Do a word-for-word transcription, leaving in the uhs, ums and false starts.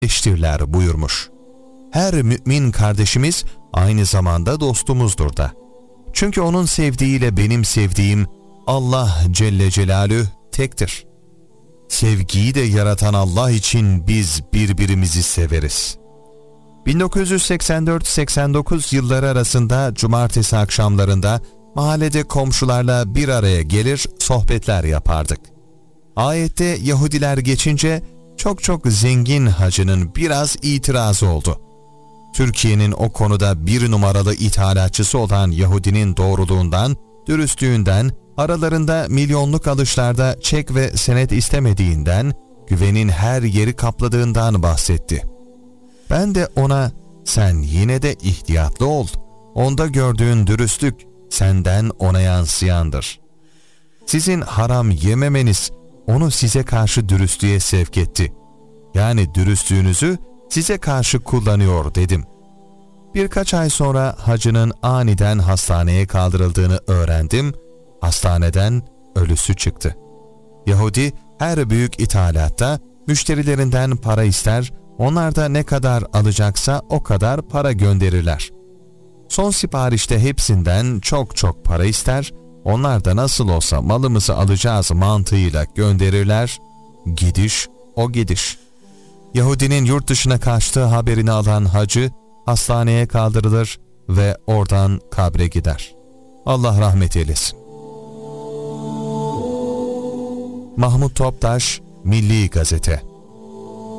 eştirler buyurmuş. Her mümin kardeşimiz aynı zamanda dostumuzdur da. Çünkü onun sevdiğiyle benim sevdiğim Allah Celle Celaluhu tektir. Sevgiyi de yaratan Allah için biz birbirimizi severiz. bin dokuz yüz seksen dört seksen dokuz yılları arasında cumartesi akşamlarında mahallede komşularla bir araya gelir sohbetler yapardık. Ayette Yahudiler geçince çok çok zengin hacının biraz itirazı oldu. Türkiye'nin o konuda bir numaralı ithalatçısı olan Yahudinin doğruluğundan, dürüstlüğünden, aralarında milyonluk alışlarda çek ve senet istemediğinden, güvenin her yeri kapladığından bahsetti. Ben de ona, sen yine de ihtiyatlı ol, onda gördüğün dürüstlük senden ona yansıyandır. Sizin haram yememeniz onu size karşı dürüstlüğe sevk etti. Yani dürüstlüğünüzü size karşı kullanıyor dedim. Birkaç ay sonra hacının aniden hastaneye kaldırıldığını öğrendim. Hastaneden ölüsü çıktı. Yahudi her büyük ithalatta müşterilerinden para ister, onlar da ne kadar alacaksa o kadar para gönderirler. Son siparişte hepsinden çok çok para ister, onlar da nasıl olsa malımızı alacağız mantığıyla gönderirler, gidiş o gidiş. Yahudinin yurt dışına kaçtığı haberini alan hacı hastaneye kaldırılır ve oradan kabre gider. Allah rahmet eylesin. Mahmut Toptaş, Milli Gazete.